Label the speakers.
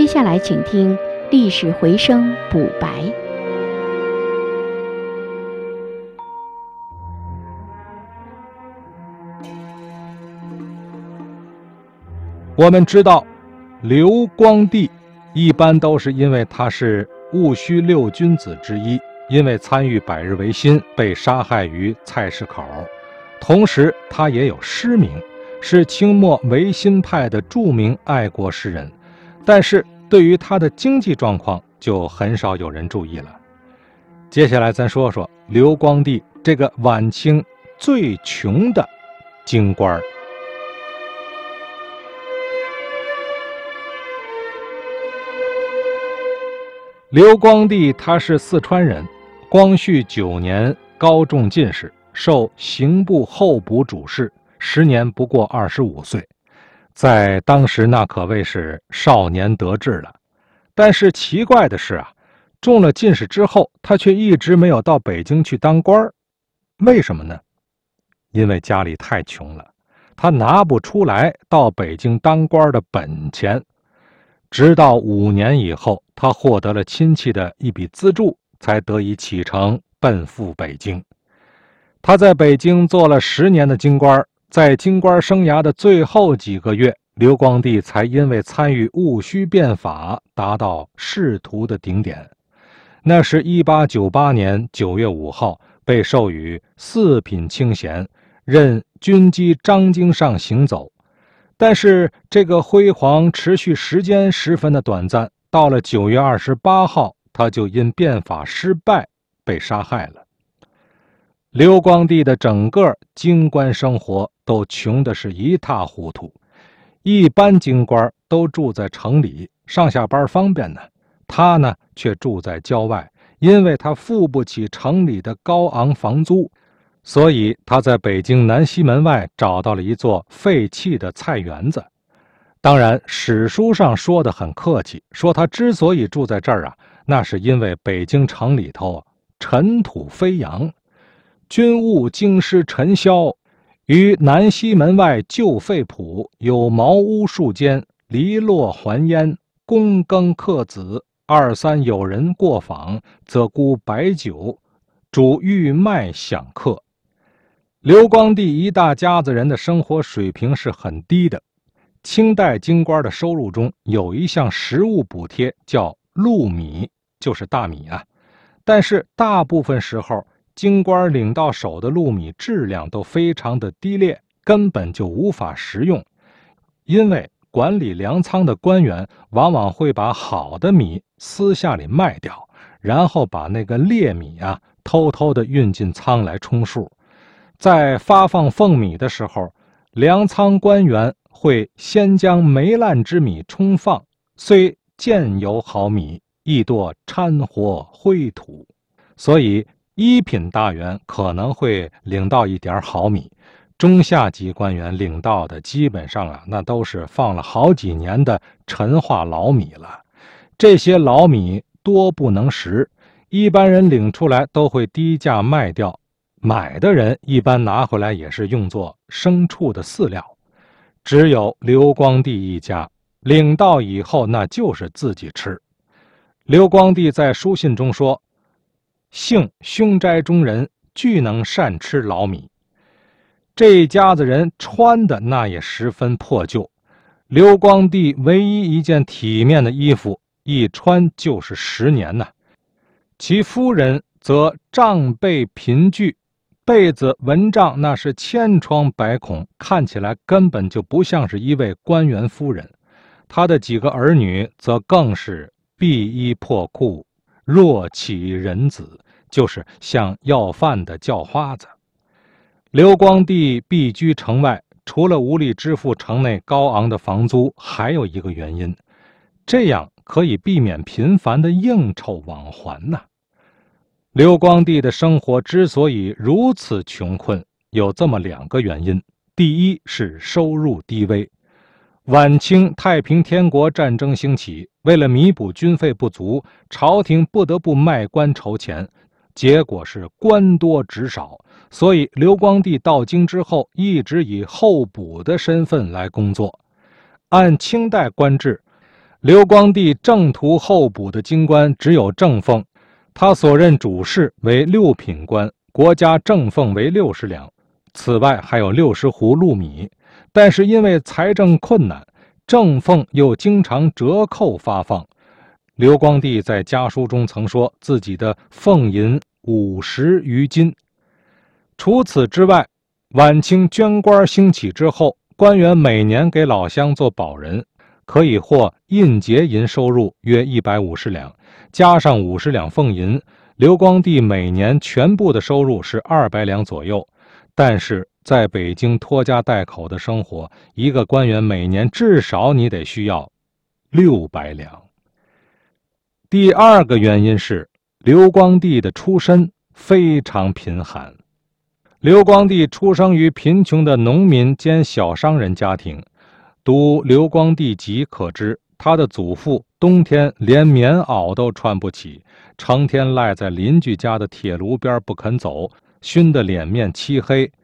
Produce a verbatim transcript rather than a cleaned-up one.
Speaker 1: 接下来请听历史回声补白。
Speaker 2: 我们知道刘光第一般都是因为他是戊戌六君子之一，因为参与百日维新被杀害于菜市口，同时他也有诗名，是清末维新派的著名爱国诗人，但是对于他的经济状况就很少有人注意了。接下来咱说说刘光第这个晚清最穷的京官。刘光第他是四川人，光绪九年高中进士，授刑部候补主事，时年不过二十五岁，在当时那可谓是少年得志了。但是奇怪的是啊，中了进士之后，他却一直没有到北京去当官。为什么呢？因为家里太穷了，他拿不出来到北京当官的本钱。直到五年以后，他获得了亲戚的一笔资助，才得以启程奔赴北京。他在北京做了十年的京官，在京官生涯的最后几个月，刘光第才因为参与戊戌变法达到仕途的顶点。那是一八九八年九月五号，被授予四品清衔，任军机张京上行走。但是这个辉煌持续时间十分的短暂，到了九月二十八号，他就因变法失败被杀害了。刘光第的整个京官生活都穷的是一塌糊涂，一般京官都住在城里，上下班方便呢，他呢却住在郊外，因为他付不起城里的高昂房租，所以他在北京南西门外找到了一座废弃的菜园子。当然史书上说的很客气，说他之所以住在这儿啊，那是因为北京城里头尘土飞扬，军务京师尘嚣，于南西门外旧废圃有茅屋数间，篱落还烟，躬耕客子，二三有人过访，则沽白酒，主欲卖享客。刘光第一大家子人的生活水平是很低的。清代京官的收入中有一项实物补贴叫禄米，就是大米啊。但是大部分时候京官领到手的禄米质量都非常的低劣，根本就无法食用。因为管理粮仓的官员往往会把好的米私下里卖掉，然后把那个劣米啊偷偷的运进仓来充数。在发放俸米的时候，粮仓官员会先将霉烂之米充放，虽见有好米，亦多掺和灰土，所以一品大员可能会领到一点好米，中下级官员领到的基本上啊，那都是放了好几年的陈化老米了。这些老米多不能食，一般人领出来都会低价卖掉，买的人一般拿回来也是用作牲畜的饲料。只有刘光第一家领到以后那就是自己吃。刘光第在书信中说，幸凶斋中人俱能善吃老米。这一家子人穿的那也十分破旧，刘光第唯一一件体面的衣服一穿就是十年呢。其夫人则帐被贫具，被子蚊帐那是千疮百孔，看起来根本就不像是一位官员夫人。他的几个儿女则更是敝衣破裤，若乞人子，就是像要饭的叫花子。刘光第避居城外，除了无力支付城内高昂的房租，还有一个原因，这样可以避免频繁的应酬往还呢。刘光第的生活之所以如此穷困，有这么两个原因。第一是收入低微，晚清太平天国战争兴起，为了弥补军费不足，朝廷不得不卖官筹钱，结果是官多职少，所以刘光第到京之后一直以候补的身份来工作。按清代官制， 刘光第正途候补的京官只有郑凤，他所任主事为六品官，国家正俸为六十两，此外还有六十斛禄米。但是因为财政困难，正俸又经常折扣发放。刘光第在家书中曾说自己的俸银五十余斤。除此之外，晚清捐官兴起之后，官员每年给老乡做保人，可以获印节银收入约一百五十两，加上五十两俸银，刘光第每年全部的收入是二百两左右。但是在北京拖家带口的生活，一个官员每年至少你得需要六百两。第二个原因是刘光第的出身非常贫寒。刘光第出生于贫穷的农民兼小商人家庭，读《刘光第集》可知，他的祖父冬天连棉袄都穿不起，成天赖在邻居家的铁炉边不肯走，熏得脸面漆黑，